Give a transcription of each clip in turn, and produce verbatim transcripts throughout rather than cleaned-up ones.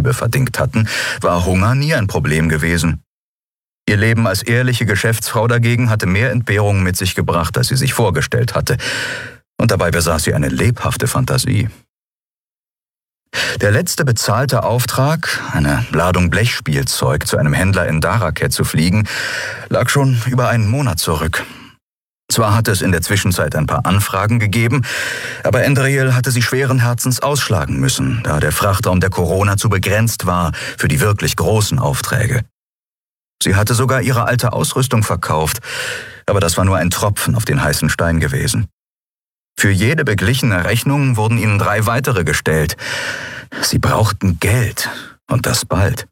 Betriebe verdingt hatten, war Hunger nie ein Problem gewesen. Ihr Leben als ehrliche Geschäftsfrau dagegen hatte mehr Entbehrungen mit sich gebracht, als sie sich vorgestellt hatte. Und dabei besaß sie eine lebhafte Fantasie. Der letzte bezahlte Auftrag, eine Ladung Blechspielzeug zu einem Händler in Daraket zu fliegen, lag schon über einen Monat zurück. Zwar hatte es in der Zwischenzeit ein paar Anfragen gegeben, aber Endriel hatte sie schweren Herzens ausschlagen müssen, da der Frachtraum der Corona zu begrenzt war für die wirklich großen Aufträge. Sie hatte sogar ihre alte Ausrüstung verkauft, aber das war nur ein Tropfen auf den heißen Stein gewesen. Für jede beglichene Rechnung wurden ihnen drei weitere gestellt. Sie brauchten Geld, und das bald.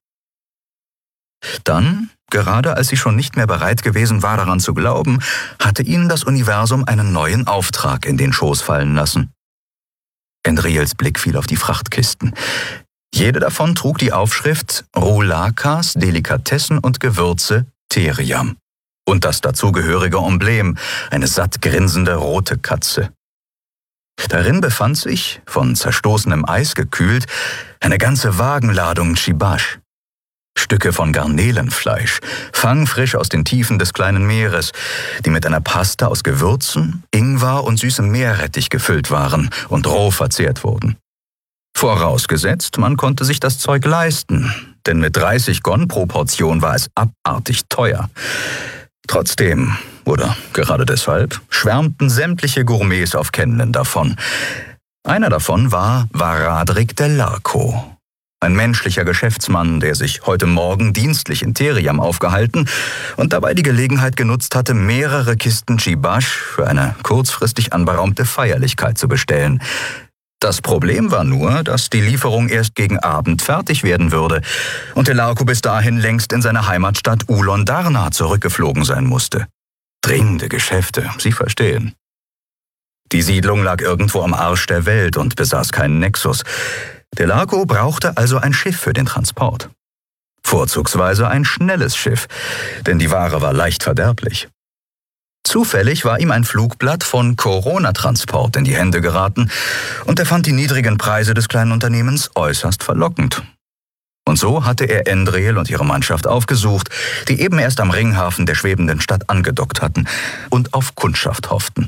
Dann, gerade als sie schon nicht mehr bereit gewesen war, daran zu glauben, hatte ihnen das Universum einen neuen Auftrag in den Schoß fallen lassen. Endriels Blick fiel auf die Frachtkisten. Jede davon trug die Aufschrift Roulakas, Delikatessen und Gewürze, Teriam. Und das dazugehörige Emblem, eine satt grinsende rote Katze. Darin befand sich, von zerstoßenem Eis gekühlt, eine ganze Wagenladung Chibash. Stücke von Garnelenfleisch, fangfrisch aus den Tiefen des kleinen Meeres, die mit einer Paste aus Gewürzen, Ingwer und süßem Meerrettich gefüllt waren und roh verzehrt wurden. Vorausgesetzt, man konnte sich das Zeug leisten, denn mit dreißig Gon pro Portion war es abartig teuer. Trotzdem, oder gerade deshalb, schwärmten sämtliche Gourmets auf Kenlen davon. Einer davon war Varadrik Del Larco, ein menschlicher Geschäftsmann, der sich heute Morgen dienstlich in Teriam aufgehalten und dabei die Gelegenheit genutzt hatte, mehrere Kisten Chibash für eine kurzfristig anberaumte Feierlichkeit zu bestellen. Das Problem war nur, dass die Lieferung erst gegen Abend fertig werden würde und Del Larco bis dahin längst in seine Heimatstadt Ulon Darna zurückgeflogen sein musste. Dringende Geschäfte, Sie verstehen. Die Siedlung lag irgendwo am Arsch der Welt und besaß keinen Nexus. Del Larco brauchte also ein Schiff für den Transport. Vorzugsweise ein schnelles Schiff, denn die Ware war leicht verderblich. Zufällig war ihm ein Flugblatt von Corona-Transport in die Hände geraten und er fand die niedrigen Preise des kleinen Unternehmens äußerst verlockend. Und so hatte er Endriel und ihre Mannschaft aufgesucht, die eben erst am Ringhafen der schwebenden Stadt angedockt hatten und auf Kundschaft hofften.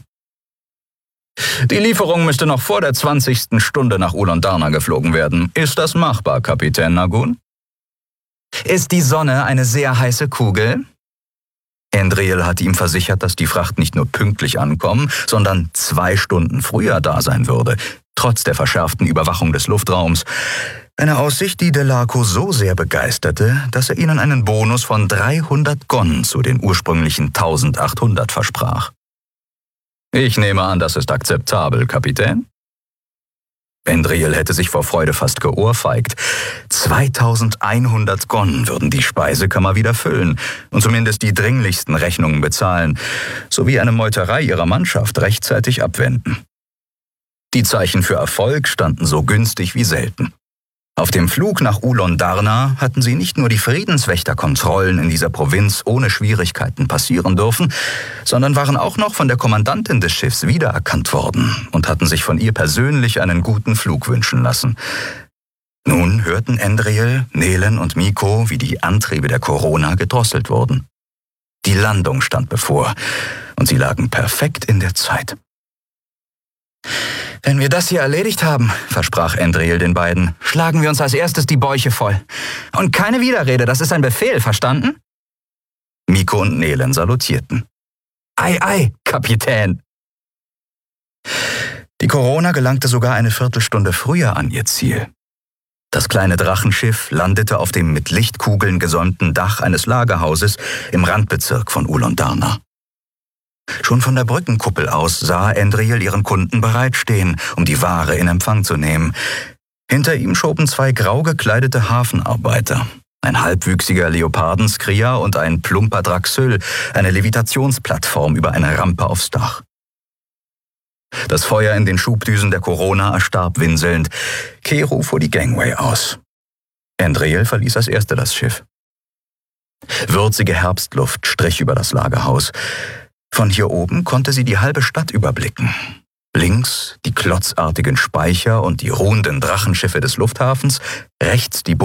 Die Lieferung müsste noch vor der zwanzigsten Stunde nach Ulon Darna geflogen werden. Ist das machbar, Kapitän Nagun? Ist die Sonne eine sehr heiße Kugel? Endriel hatte ihm versichert, dass die Fracht nicht nur pünktlich ankommen, sondern zwei Stunden früher da sein würde, trotz der verschärften Überwachung des Luftraums. Eine Aussicht, die Del Larco so sehr begeisterte, dass er ihnen einen Bonus von dreihundert Gon zu den ursprünglichen eintausendachthundert versprach. Ich nehme an, das ist akzeptabel, Kapitän? Endriel hätte sich vor Freude fast geohrfeigt. zweitausendeinhundert Gon würden die Speisekammer wieder füllen und zumindest die dringlichsten Rechnungen bezahlen, sowie eine Meuterei ihrer Mannschaft rechtzeitig abwenden. Die Zeichen für Erfolg standen so günstig wie selten. Auf dem Flug nach Ulon Darna hatten sie nicht nur die Friedenswächterkontrollen in dieser Provinz ohne Schwierigkeiten passieren dürfen, sondern waren auch noch von der Kommandantin des Schiffs wiedererkannt worden und hatten sich von ihr persönlich einen guten Flug wünschen lassen. Nun hörten Endriel, Nelen und Miko, wie die Antriebe der Corona gedrosselt wurden. Die Landung stand bevor und sie lagen perfekt in der Zeit. Wenn wir das hier erledigt haben, versprach Endriel den beiden, schlagen wir uns als erstes die Bäuche voll. Und keine Widerrede, das ist ein Befehl, verstanden? Miko und Nelen salutierten. Ei, ei, Kapitän! Die Corona gelangte sogar eine Viertelstunde früher an ihr Ziel. Das kleine Drachenschiff landete auf dem mit Lichtkugeln gesäumten Dach eines Lagerhauses im Randbezirk von Ulon Darna. Schon von der Brückenkuppel aus sah Endriel ihren Kunden bereitstehen, um die Ware in Empfang zu nehmen. Hinter ihm schoben zwei grau gekleidete Hafenarbeiter, ein halbwüchsiger Leopardenskria und ein plumper Draxyl, eine Levitationsplattform über eine Rampe aufs Dach. Das Feuer in den Schubdüsen der Corona erstarb winselnd. Kero fuhr die Gangway aus. Endriel verließ als Erster das Schiff. Würzige Herbstluft strich über das Lagerhaus. Von hier oben konnte sie die halbe Stadt überblicken. Links die klotzartigen Speicher und die ruhenden Drachenschiffe des Lufthafens, rechts die